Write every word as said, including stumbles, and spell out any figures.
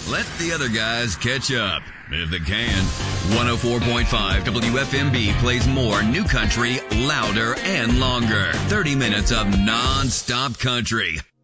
Let the other guys catch up, if they can. one oh four point five W F M B plays more new country, louder and longer. thirty minutes of non-stop country.